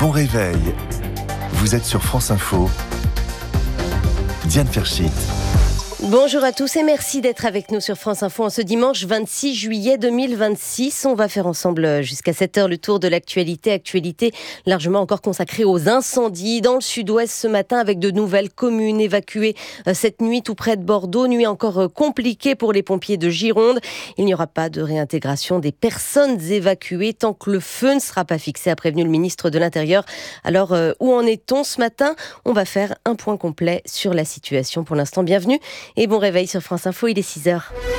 Bon réveil. Vous êtes sur France Info. Diane Ferchit. Bonjour à tous et merci d'être avec nous sur France Info en ce dimanche 26 juillet 2026. On va faire ensemble jusqu'à 7h le tour de l'actualité largement encore consacrée aux incendies dans le sud-ouest ce matin avec de nouvelles communes évacuées cette nuit tout près de Bordeaux. Nuit encore compliquée pour les pompiers de Gironde. Il n'y aura pas de réintégration des personnes évacuées tant que le feu ne sera pas fixé, a prévenu le ministre de l'Intérieur. Alors où en est-on ce matin ? On va faire un point complet sur la situation. Pour l'instant, bienvenue. Et bon réveil sur France Info, il est 6h.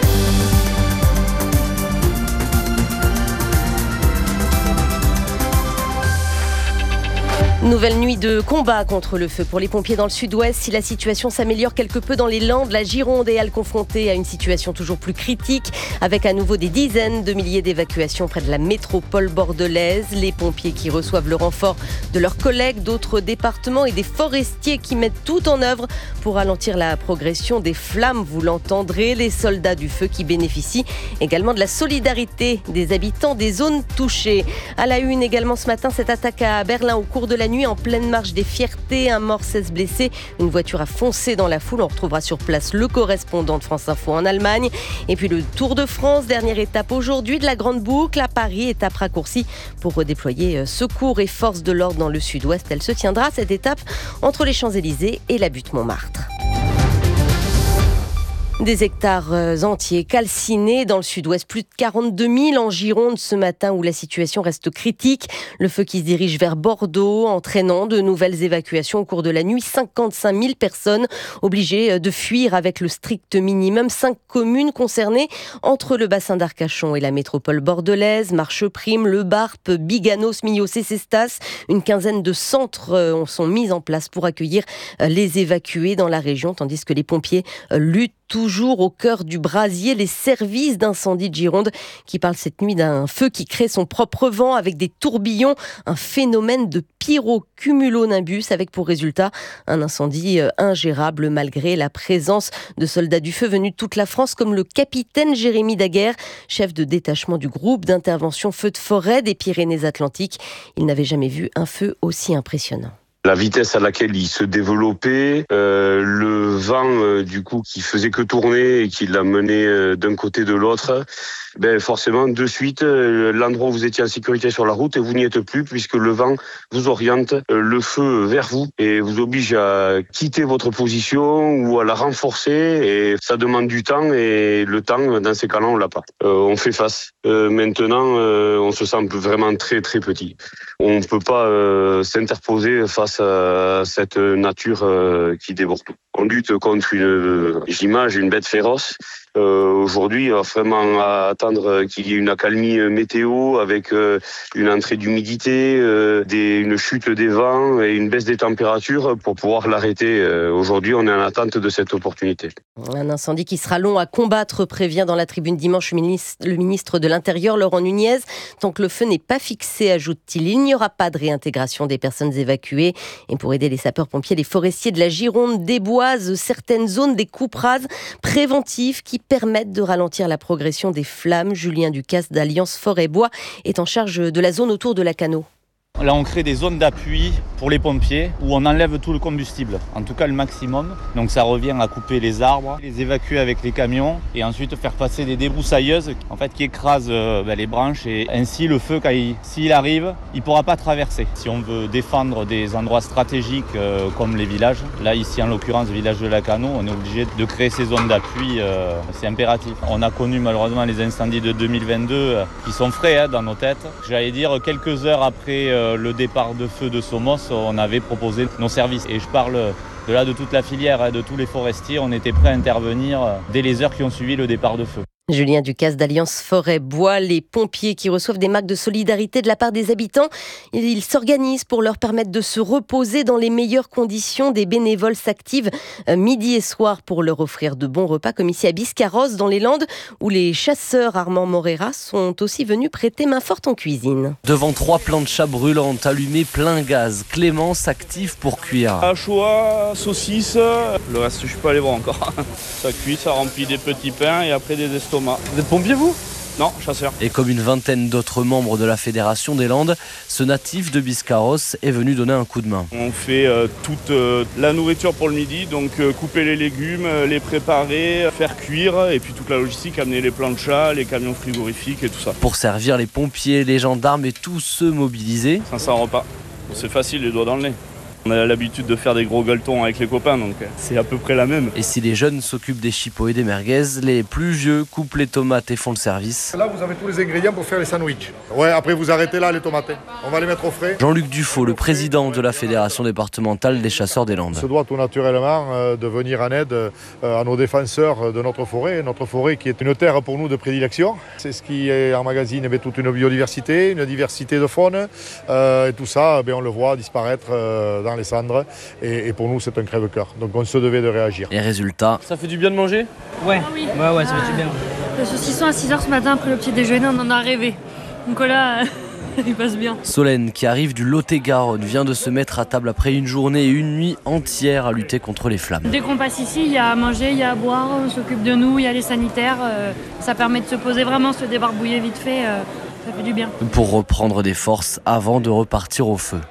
Nouvelle nuit de combat contre le feu pour les pompiers dans le sud-ouest. Si la situation s'améliore quelque peu dans les Landes, la Gironde est, elle, confrontée à une situation toujours plus critique, avec à nouveau des dizaines de milliers d'évacuations près de la métropole bordelaise. Les pompiers qui reçoivent le renfort de leurs collègues d'autres départements et des forestiers qui mettent tout en œuvre pour ralentir la progression des flammes. Vous l'entendrez, les soldats du feu qui bénéficient également de la solidarité des habitants des zones touchées. À la une également ce matin, cette attaque à Berlin au cours de la nuit en pleine marche des Fiertés, un mort, 16 blessés. Une voiture a foncé dans la foule. On retrouvera sur place le correspondant de France Info en Allemagne. Et puis le Tour de France, dernière étape aujourd'hui de la Grande Boucle à Paris, étape raccourcie pour redéployer secours et forces de l'ordre dans le sud-ouest. Elle se tiendra, cette étape, entre les Champs-Élysées et la butte Montmartre. Des hectares entiers calcinés dans le sud-ouest, plus de 42 000 en Gironde ce matin où la situation reste critique. Le feu qui se dirige vers Bordeaux, entraînant de nouvelles évacuations au cours de la nuit. 55 000 personnes obligées de fuir avec le strict minimum. 5 communes concernées entre le bassin d'Arcachon et la métropole bordelaise. Marcheprime, Le Barp, Biganos, Millos et Cestas. Une quinzaine de centres sont mis en place pour accueillir les évacués dans la région, tandis que les pompiers luttent toujours au cœur du brasier. Les services d'incendie de Gironde qui parlent cette nuit d'un feu qui crée son propre vent avec des tourbillons, un phénomène de pyrocumulonimbus avec pour résultat un incendie ingérable malgré la présence de soldats du feu venus de toute la France comme le capitaine Jérémy Daguerre, chef de détachement du groupe d'intervention feu de forêt des Pyrénées-Atlantiques. Il n'avait jamais vu un feu aussi impressionnant. La vitesse à laquelle il se développait, le vent du coup qui faisait que tourner et qui l'a mené d'un côté de l'autre, forcément de suite l'endroit où vous étiez en sécurité sur la route et vous n'y êtes plus puisque le vent vous oriente le feu vers vous et vous oblige à quitter votre position ou à la renforcer et ça demande du temps et le temps dans ces cas-là on l'a pas. On fait face. Maintenant on se sent vraiment très très petit. On peut pas s'interposer face à cette nature qui déborde tout. On lutte contre une bête féroce. Aujourd'hui, il va vraiment attendre qu'il y ait une accalmie météo avec une entrée d'humidité, une chute des vents et une baisse des températures pour pouvoir l'arrêter. Aujourd'hui, on est en attente de cette opportunité. Un incendie qui sera long à combattre, prévient dans la tribune dimanche le ministre de l'Intérieur, Laurent Nunez. Tant que le feu n'est pas fixé, ajoute-t-il, il n'y aura pas de réintégration des personnes évacuées. Et pour aider les sapeurs-pompiers, les forestiers de la Gironde déboisent certaines zones des coupes rases préventives qui permettent de ralentir la progression des flammes. Julien Ducasse d'Alliance Forêt-Bois est en charge de la zone autour de la Cano. Là, on crée des zones d'appui pour les pompiers où on enlève tout le combustible, en tout cas le maximum. Donc ça revient à couper les arbres, les évacuer avec les camions et ensuite faire passer des débroussailleuses qui écrasent les branches et ainsi le feu, s'il arrive, il ne pourra pas traverser. Si on veut défendre des endroits stratégiques comme les villages, là ici en l'occurrence le village de la Cano, on est obligé de créer ces zones d'appui, c'est impératif. On a connu malheureusement les incendies de 2022 qui sont frais dans nos têtes. J'allais dire quelques heures après le départ de feu de Somos, on avait proposé nos services. Et je parle de toute la filière, de tous les forestiers. On était prêts à intervenir dès les heures qui ont suivi le départ de feu. Julien Ducasse d'Alliance Forêt-Bois, les pompiers qui reçoivent des marques de solidarité de la part des habitants. Ils s'organisent pour leur permettre de se reposer dans les meilleures conditions. Des bénévoles s'activent midi et soir pour leur offrir de bons repas, comme ici à Biscarrosse, dans les Landes, où les chasseurs Armand Morera sont aussi venus prêter main forte en cuisine. Devant 3 planchas brûlantes allumées plein gaz, Clément s'active pour cuire. Anchois, saucisses, le reste je suis pas allé voir encore. Ça cuit, ça remplit des petits pains et après des estomacs. Vous êtes pompier vous ? Non, chasseur. Et comme une vingtaine d'autres membres de la Fédération des Landes, ce natif de Biscarrosse est venu donner un coup de main. On fait toute la nourriture pour le midi, donc couper les légumes, les préparer, faire cuire, et puis toute la logistique, amener les planchas, les camions frigorifiques et tout ça. Pour servir les pompiers, les gendarmes et tous ceux mobilisés. 500 repas, c'est facile, les doigts dans le nez. On a l'habitude de faire des gros gueuletons avec les copains, donc c'est à peu près la même. Et si les jeunes s'occupent des chipots et des merguez, les plus vieux coupent les tomates et font le service. Là, vous avez tous les ingrédients pour faire les sandwichs. Ouais, après vous arrêtez là les tomates. On va les mettre au frais. Jean-Luc Dufaux, le président de la Fédération départementale des chasseurs des Landes. On se doit tout naturellement de venir en aide à nos défenseurs de notre forêt qui est une terre pour nous de prédilection. C'est ce qui emmagasine toute une biodiversité, une diversité de faune. Et tout ça, on le voit disparaître dans les cendres et pour nous c'est un crève-cœur. Donc on se devait de réagir. Et résultat, ça fait du bien de manger ? Ouais. Oui. Ouais, ça fait du bien. Le saucisson à 6h ce matin après le petit déjeuner, on en a rêvé. Donc là, il passe bien. Solène, qui arrive du Lot-et-Garonne, vient de se mettre à table après une journée et une nuit entière à lutter contre les flammes. Dès qu'on passe ici, il y a à manger, il y a à boire, on s'occupe de nous, il y a les sanitaires. Ça permet de se poser vraiment, se débarbouiller vite fait, ça fait du bien. Pour reprendre des forces avant de repartir au feu.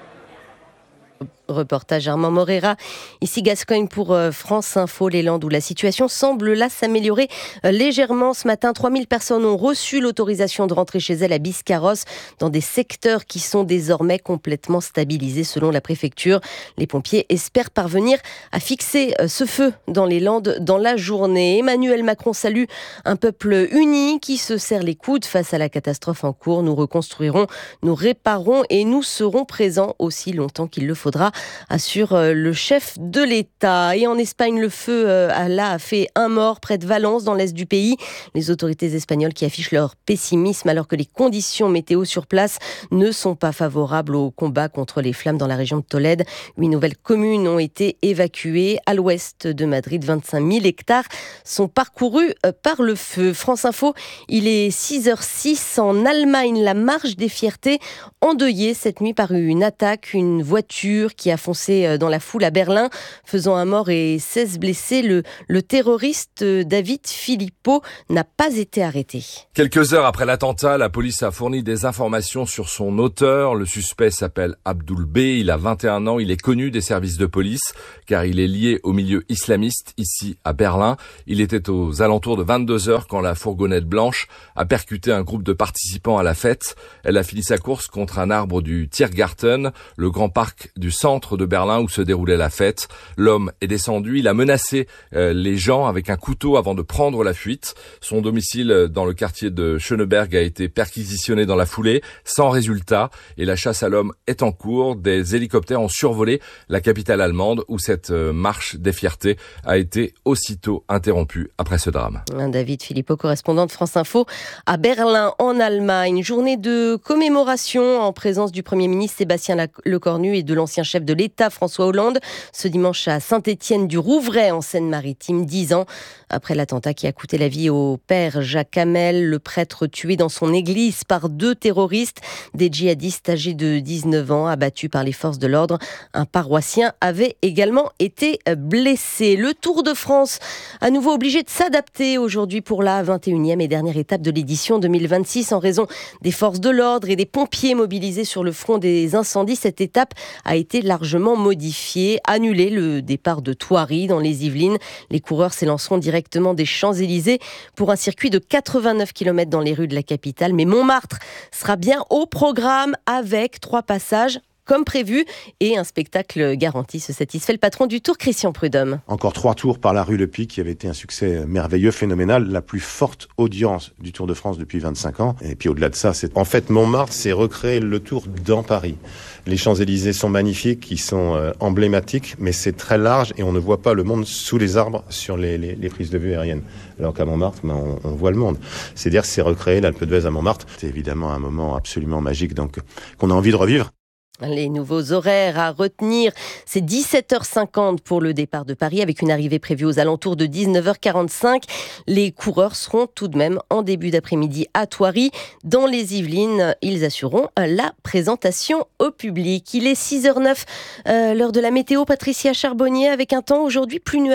Reportage Armand Morera, ici Gascogne pour France Info, les Landes où la situation semble là s'améliorer légèrement. Ce matin, 3000 personnes ont reçu l'autorisation de rentrer chez elles à Biscarrosse dans des secteurs qui sont désormais complètement stabilisés selon la préfecture. Les pompiers espèrent parvenir à fixer ce feu dans les Landes dans la journée. Emmanuel Macron salue un peuple uni qui se serre les coudes face à la catastrophe en cours. Nous reconstruirons, nous réparerons et nous serons présents aussi longtemps qu'il le faudra, assure le chef de l'État. Et en Espagne, le feu a fait un mort près de Valence, dans l'est du pays. Les autorités espagnoles qui affichent leur pessimisme alors que les conditions météo sur place ne sont pas favorables au combat contre les flammes dans la région de Tolède. 8 nouvelles communes ont été évacuées. À l'ouest de Madrid, 25 000 hectares sont parcourus par le feu. France Info, il est 6h06 en Allemagne. La marche des fiertés endeuillée cette nuit par une attaque, une voiture qui a foncé dans la foule à Berlin, faisant un mort et 16 blessés. Le terroriste David Filippo n'a pas été arrêté. Quelques heures après l'attentat, la police a fourni des informations sur son auteur. Le suspect s'appelle Abdoul B. Il a 21 ans. Il est connu des services de police car il est lié au milieu islamiste ici à Berlin. Il était aux alentours de 22h quand la fourgonnette blanche a percuté un groupe de participants à la fête. Elle a fini sa course contre un arbre du Tiergarten, le grand parc du centre de Berlin où se déroulait la fête. L'homme est descendu, il a menacé les gens avec un couteau avant de prendre la fuite. Son domicile dans le quartier de Schöneberg a été perquisitionné dans la foulée, sans résultat, et la chasse à l'homme est en cours. Des hélicoptères ont survolé la capitale allemande où cette marche des fiertés a été aussitôt interrompue après ce drame. David Filippo, correspondant de France Info à Berlin en Allemagne. Journée de commémoration en présence du Premier ministre Sébastien Lecornu et de l'ancien chef de l'État François Hollande, ce dimanche à Saint-Étienne-du-Rouvray en Seine-Maritime, 10 ans après l'attentat qui a coûté la vie au père Jacques Hamel, le prêtre tué dans son église par 2 terroristes, des djihadistes âgés de 19 ans abattus par les forces de l'ordre. Un paroissien avait également été blessé. Le Tour de France, à nouveau obligé de s'adapter aujourd'hui pour la 21e et dernière étape de l'édition 2026 en raison des forces de l'ordre et des pompiers mobilisés sur le front des incendies. Cette étape a été largement modifiée. Annulé le départ de Thoiry dans les Yvelines. Les coureurs s'élanceront directement des Champs-Élysées pour un circuit de 89 km dans les rues de la capitale. Mais Montmartre sera bien au programme avec 3 passages comme prévu et un spectacle garanti, se satisfait le patron du Tour, Christian Prudhomme. Encore 3 tours par la rue Le Pic qui avait été un succès merveilleux, phénoménal, la plus forte audience du Tour de France depuis 25 ans. Et puis au-delà de ça, en fait Montmartre, c'est recréer le Tour dans Paris. Les Champs-Élysées sont magnifiques, ils sont emblématiques, mais c'est très large et on ne voit pas le monde sous les arbres sur les prises de vue aériennes. Alors qu'à Montmartre, on voit le monde. C'est-à-dire que c'est recréer l'Alpe d'Huez à Montmartre. C'est évidemment un moment absolument magique donc qu'on a envie de revivre. Les nouveaux horaires à retenir, c'est 17h50 pour le départ de Paris avec une arrivée prévue aux alentours de 19h45. Les coureurs seront tout de même en début d'après-midi à Thoiry. Dans les Yvelines, ils assureront la présentation au public. Il est 6h09, l'heure de la météo. Patricia Charbonnier, avec un temps aujourd'hui plus nuageux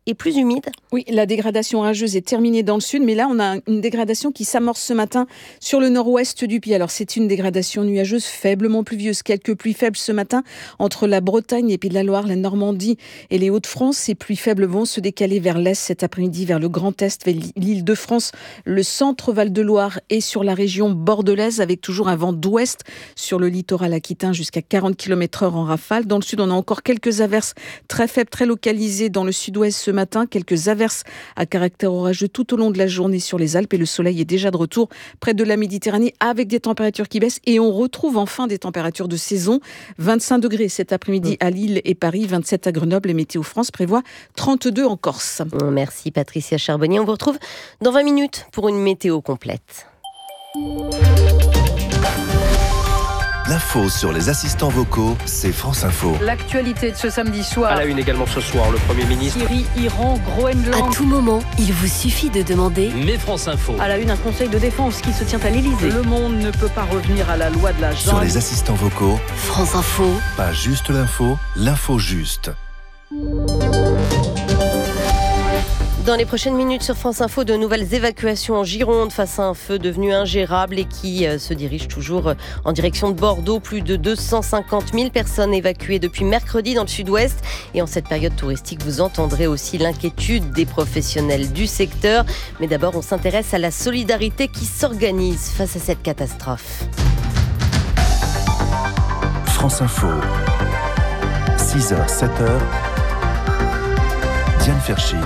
et plus humide. Oui, la dégradation orageuse est terminée dans le sud, mais là on a une dégradation qui s'amorce ce matin sur le nord-ouest du pays. Alors c'est une dégradation nuageuse faiblement pluvieuse, quelques pluies faibles ce matin entre la Bretagne et Pays de la Loire, la Normandie et les Hauts-de-France. Ces pluies faibles vont se décaler vers l'est cet après-midi, vers le Grand Est, vers l'Île-de-France, le centre Val-de-Loire et sur la région bordelaise, avec toujours un vent d'ouest sur le littoral aquitain jusqu'à 40 km/h en rafale. Dans le sud, on a encore quelques averses très faibles, très localisées dans le sud-ouest ce matin, quelques averses à caractère orageux tout au long de la journée sur les Alpes, et le soleil est déjà de retour près de la Méditerranée avec des températures qui baissent, et on retrouve enfin des températures de saison. 25 degrés cet après-midi à Lille et Paris, 27 à Grenoble, et Météo France prévoit 32 en Corse. Merci Patricia Charbonnier, on vous retrouve dans 20 minutes pour une météo complète. L'info sur les assistants vocaux, c'est France Info. L'actualité de ce samedi soir. À la une également ce soir, le Premier ministre. Syrie, Iran, Groenland. À tout moment, il vous suffit de demander. Mais France Info. À la une, un conseil de défense qui se tient à l'Élysée. Le monde ne peut pas revenir à la loi de la jungle. Sur les assistants vocaux, France Info. Pas juste l'info juste. Dans les prochaines minutes sur France Info, de nouvelles évacuations en Gironde face à un feu devenu ingérable et qui se dirige toujours en direction de Bordeaux. Plus de 250 000 personnes évacuées depuis mercredi dans le sud-ouest. Et en cette période touristique, vous entendrez aussi l'inquiétude des professionnels du secteur. Mais d'abord, on s'intéresse à la solidarité qui s'organise face à cette catastrophe. France Info, 6h, 7h, Diane Ferschit.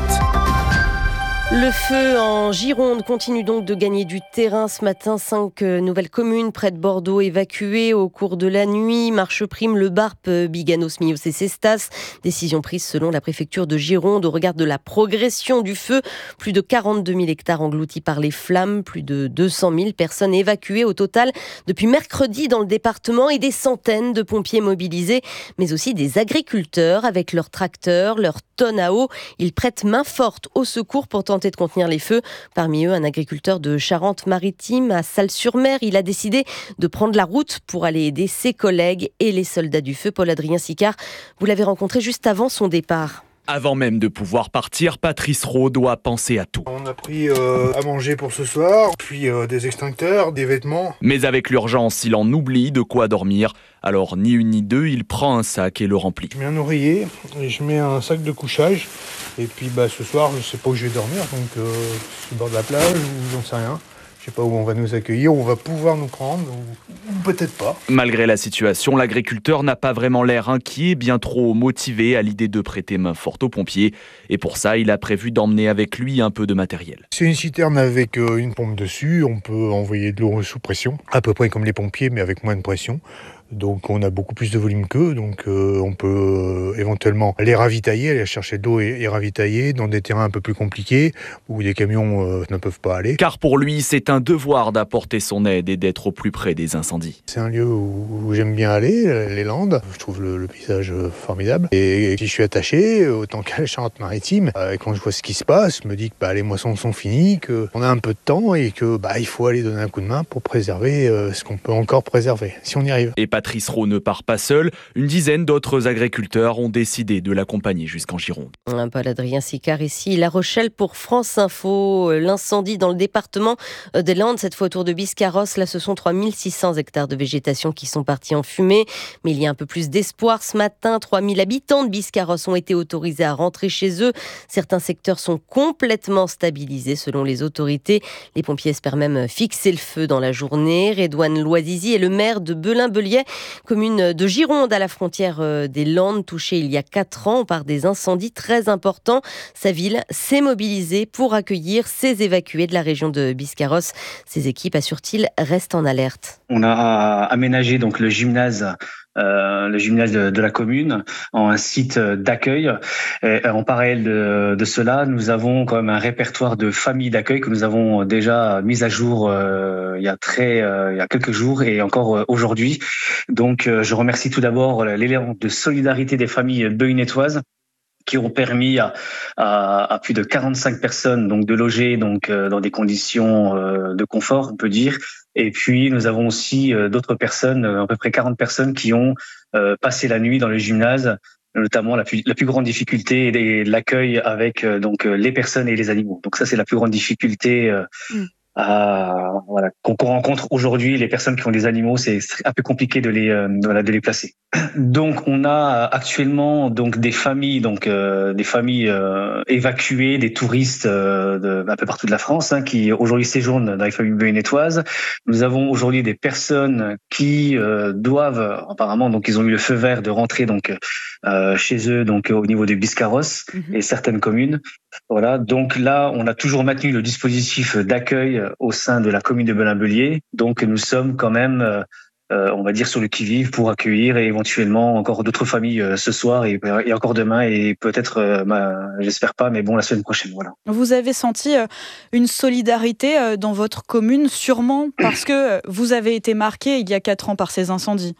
Le feu en Gironde continue donc de gagner du terrain. Ce matin, 5 nouvelles communes près de Bordeaux évacuées au cours de la nuit. Marcheprime, Le Barp, Biganos, Mios et Cestas. Décision prise selon la préfecture de Gironde au regard de la progression du feu. Plus de 42 000 hectares engloutis par les flammes. Plus de 200 000 personnes évacuées au total depuis mercredi dans le département et des centaines de pompiers mobilisés. Mais aussi des agriculteurs avec leurs tracteurs, leurs tonnes à eau. Ils prêtent main forte au secours pour tenter de contenir les feux. Parmi eux, un agriculteur de Charente-Maritime à Salles-sur-Mer. Il a décidé de prendre la route pour aller aider ses collègues et les soldats du feu. Paul-Adrien Sicard, vous l'avez rencontré juste avant son départ. Avant même de pouvoir partir, Patrice Rowe doit penser à tout. On a pris à manger pour ce soir, puis des extincteurs, des vêtements. Mais avec l'urgence, il en oublie de quoi dormir. Alors ni une ni deux, il prend un sac et le remplit. Je mets un oreiller et je mets un sac de couchage. Et puis ce soir, je ne sais pas où je vais dormir, donc sur le bord de la plage ou j'en sais rien. Je ne sais pas où on va nous accueillir, où on va pouvoir nous prendre, ou peut-être pas. Malgré la situation, l'agriculteur n'a pas vraiment l'air inquiet, bien trop motivé à l'idée de prêter main forte aux pompiers. Et pour ça, il a prévu d'emmener avec lui un peu de matériel. C'est une citerne avec une pompe dessus, on peut envoyer de l'eau sous pression, à peu près comme les pompiers, mais avec moins de pression. Donc on a beaucoup plus de volume qu'eux, donc on peut éventuellement les ravitailler, aller chercher de l'eau et ravitailler dans des terrains un peu plus compliqués où des camions ne peuvent pas aller. Car pour lui, c'est un devoir d'apporter son aide et d'être au plus près des incendies. C'est un lieu où j'aime bien aller, les Landes. Je trouve le paysage formidable. Et si je suis attaché, autant qu'à la Charente-Maritime, quand je vois ce qui se passe, je me dis que les moissons sont finies, qu'on a un peu de temps et que il faut aller donner un coup de main pour préserver ce qu'on peut encore préserver, si on y arrive. Et Patrice Rowe ne part pas seul. Une dizaine d'autres agriculteurs ont décidé de l'accompagner jusqu'en Gironde. Paul-Adrien Sicard ici, La Rochelle pour France Info. L'incendie dans le département des Landes, cette fois autour de Biscarrosse. Là, ce sont 3600 hectares de végétation qui sont partis en fumée. Mais il y a un peu plus d'espoir ce matin. 3000 habitants de Biscarrosse ont été autorisés à rentrer chez eux. Certains secteurs sont complètement stabilisés selon les autorités. Les pompiers espèrent même fixer le feu dans la journée. Redouane Loisizi est le maire de Belin-Beliais, commune de Gironde à la frontière des Landes, touchée il y a 4 ans par des incendies très importants. Sa ville s'est mobilisée pour accueillir ces évacués de la région de Biscarrosse. Ces équipes, assure-t-il, restent en alerte. On a aménagé donc le gymnase de la commune en un site d'accueil. Et en parallèle de cela, nous avons quand même un répertoire de familles d'accueil que nous avons déjà mis à jour il y a quelques jours et encore aujourd'hui. Donc je remercie tout d'abord l'élan de solidarité des familles beugnétoises qui ont permis à plus de 45 personnes donc de loger dans des conditions de confort, on peut dire. Et puis nous avons aussi d'autres personnes, à peu près 40 personnes qui ont passé la nuit dans le gymnase notamment la plus grande difficulté est l'accueil avec donc les personnes et les animaux. Donc ça, c'est la plus grande difficulté qu'on rencontre aujourd'hui. Les personnes qui ont des animaux, c'est un peu compliqué de les placer. Donc on a actuellement donc des familles évacuées, des touristes un peu partout de la France qui aujourd'hui séjournent dans les familles beugnétoises. Nous avons aujourd'hui des personnes qui doivent apparemment, donc ils ont eu le feu vert de rentrer donc chez eux, donc au niveau des Biscarrosse et certaines communes. Voilà, donc là on a toujours maintenu le dispositif d'accueil au sein de la commune de Belin-Bélier. Donc nous sommes quand même on va dire sur le qui-vive pour accueillir et éventuellement encore d'autres familles ce soir et encore demain et peut-être, j'espère pas, mais bon, la semaine prochaine. Voilà. Vous avez senti une solidarité dans votre commune, sûrement parce que vous avez été marqué il y a 4 ans par ces incendies.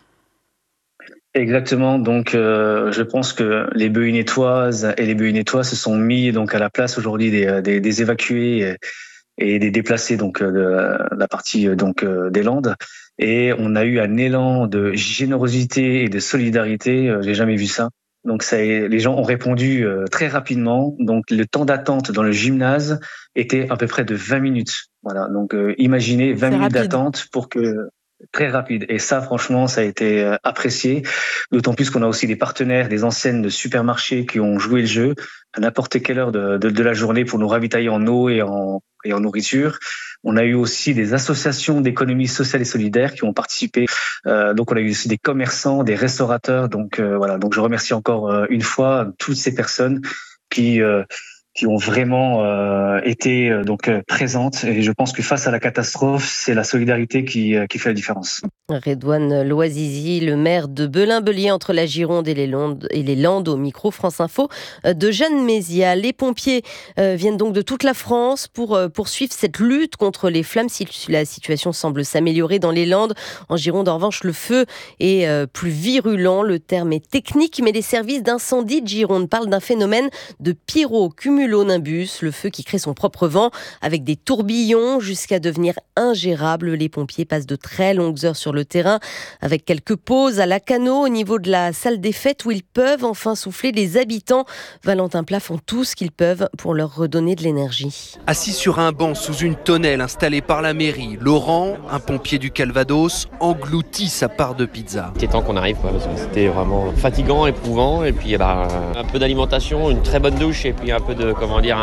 Exactement. Donc, je pense que les Beugnétoises et les Beugnétois se sont mis donc à la place aujourd'hui des évacués et des déplacés donc de la partie donc des Landes. Et on a eu un élan de générosité et de solidarité. J'ai jamais vu ça. Donc les gens ont répondu très rapidement. Donc le temps d'attente dans le gymnase était à peu près de 20 minutes. Voilà. Donc imaginez 20 minutes d'attente pour que très rapide. Et ça, franchement, ça a été apprécié. D'autant plus qu'on a aussi des partenaires, des enseignes de supermarchés qui ont joué le jeu à n'importe quelle heure de la journée pour nous ravitailler en eau et en nourriture. On a eu aussi des associations d'économie sociale et solidaire qui ont participé. Donc, on a eu aussi des commerçants, des restaurateurs. Donc, voilà. Donc, je remercie encore une fois toutes ces personnes qui ont vraiment été donc présentes. Et je pense que face à la catastrophe, c'est la solidarité qui fait la différence. Redouane Loazizi, le maire de Belin-Bélier entre la Gironde et les Landes au micro France Info de Jeanne Mézia. Les pompiers viennent donc de toute la France pour poursuivre cette lutte contre les flammes. La situation semble s'améliorer dans les Landes. En Gironde, en revanche, le feu est plus virulent. Le terme est technique, mais les services d'incendie de Gironde parlent d'un phénomène de pyrocumulonimbus, le feu qui crée son propre vent avec des tourbillons jusqu'à devenir ingérable. Les pompiers passent de très longues heures sur le terrain avec quelques pauses à Lacanau au niveau de la salle des fêtes où ils peuvent enfin souffler. Les habitants, Valentin Plat, font tout ce qu'ils peuvent pour leur redonner de l'énergie. Assis sur un banc sous une tonnelle installée par la mairie, Laurent, un pompier du Calvados, engloutit sa part de pizza. C'était temps qu'on arrive, parce que c'était vraiment fatigant, éprouvant, et puis un peu d'alimentation, une très bonne douche et puis un peu de